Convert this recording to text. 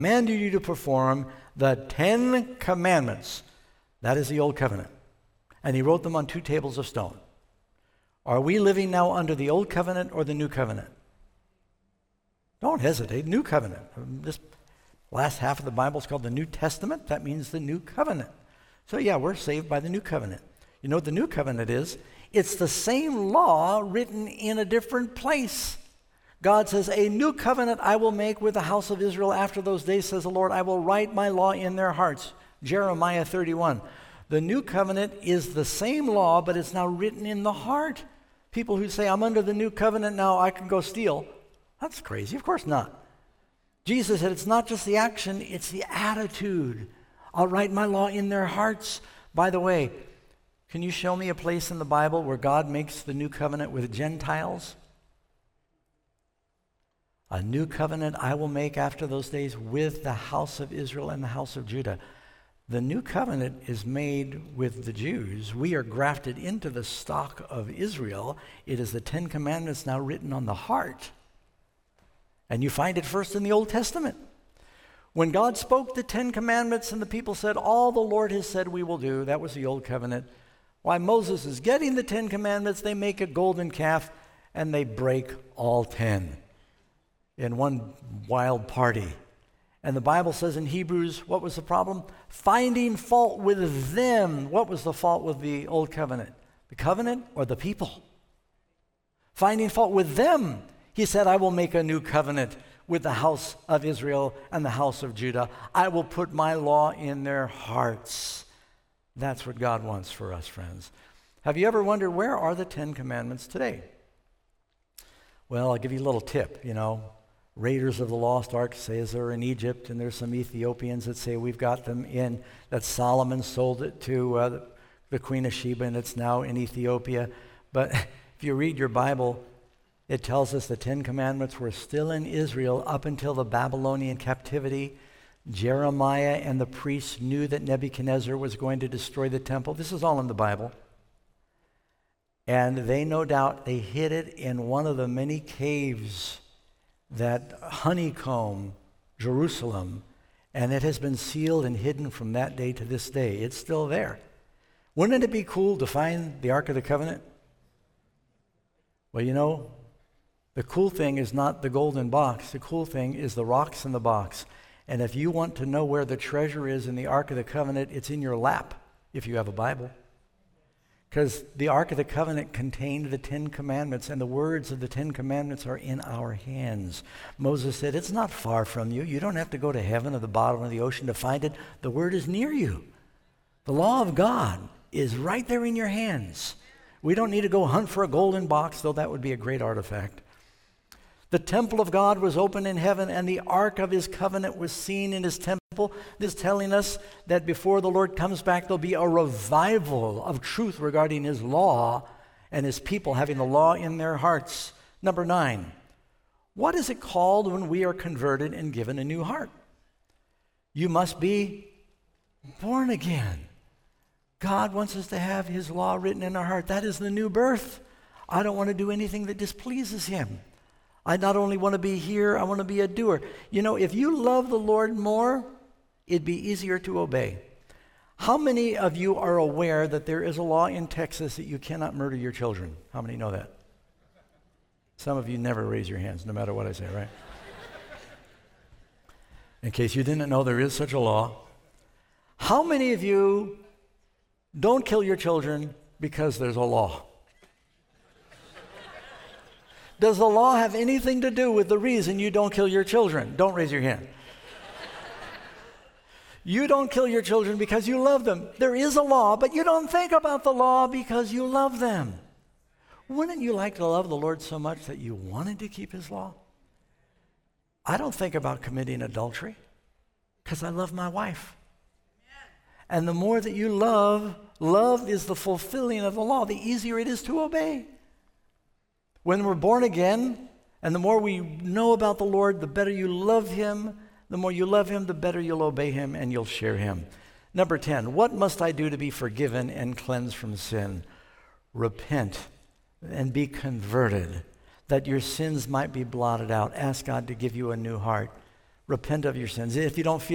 commanded you to perform the 10 commandments. That is the old covenant. And he wrote them on 2 tables of stone. Are we living now under the old covenant or the new covenant? Don't hesitate. New covenant. This last half of the Bible is called the New Testament. That means the new covenant. So yeah, we're saved by the new covenant. You know what the new covenant is? It's the same law written in a different place. God says, a new covenant I will make with the house of Israel after those days, says the Lord. I will write my law in their hearts. Jeremiah 31. The new covenant is the same law, but it's now written in the heart. People who say, I'm under the new covenant now, I can go steal. That's crazy. Of course not. Jesus said it's not just the action, it's the attitude. I'll write my law in their hearts. By the way, can you show me a place in the Bible where God makes the new covenant with Gentiles? A new covenant I will make after those days with the house of Israel and the house of Judah. The new covenant is made with the Jews. We are grafted into the stock of Israel. It is the 10 commandments now written on the heart. And you find it first in the Old Testament. When God spoke the 10 commandments and the people said, all the Lord has said we will do, that was the Old Covenant. While Moses is getting the 10 commandments, they make a golden calf and they break all 10 in one wild party. And the Bible says in Hebrews, what was the problem? Finding fault with them. What was the fault with the Old Covenant? The covenant or the people? Finding fault with them. He said, I will make a new covenant with the house of Israel and the house of Judah. I will put my law in their hearts. That's what God wants for us, friends. Have you ever wondered, where are the 10 commandments today? Well, I'll give you a little tip, Raiders of the Lost Ark says they're in Egypt, and there's some Ethiopians that say we've got them in, that Solomon sold it to the Queen of Sheba, and it's now in Ethiopia. But if you read your Bible, it tells us the 10 commandments were still in Israel up until the Babylonian captivity. Jeremiah and the priests knew that Nebuchadnezzar was going to destroy the temple. This is all in the Bible. And they, no doubt, they hid it in one of the many caves that honeycomb Jerusalem, and it has been sealed and hidden from that day to this day. It's still there. Wouldn't it be cool to find the Ark of the Covenant? Well, the cool thing is not the golden box. The cool thing is the rocks in the box. And if you want to know where the treasure is in the Ark of the Covenant, it's in your lap if you have a Bible. Because the Ark of the Covenant contained the 10 commandments, and the words of the 10 commandments are in our hands. Moses said, it's not far from you. You don't have to go to heaven or the bottom of the ocean to find it. The word is near you. The law of God is right there in your hands. We don't need to go hunt for a golden box, though that would be a great artifact. The temple of God was open in heaven, and the ark of his covenant was seen in his temple. This is telling us that before the Lord comes back, there'll be a revival of truth regarding his law and his people having the law in their hearts. Number 9, what is it called when we are converted and given a new heart? You must be born again. God wants us to have his law written in our heart. That is the new birth. I don't want to do anything that displeases him. I not only want to be here, I want to be a doer. If you love the Lord more, it'd be easier to obey. How many of you are aware that there is a law in Texas that you cannot murder your children? How many know that? Some of you never raise your hands, no matter what I say, right? In case you didn't know, there is such a law. How many of you don't kill your children because there's a law? Does the law have anything to do with the reason you don't kill your children? Don't raise your hand. You don't kill your children because you love them. There is a law, but you don't think about the law because you love them. Wouldn't you like to love the Lord so much that you wanted to keep his law? I don't think about committing adultery because I love my wife. And the more that you love is the fulfilling of the law. The easier it is to obey. When we're born again, and the more we know about the Lord, the better you love him. The more you love him, the better you'll obey him and you'll share him. Number 10, what must I do to be forgiven and cleansed from sin? Repent and be converted, that your sins might be blotted out. Ask God to give you a new heart. repent of your sins. If you don't feel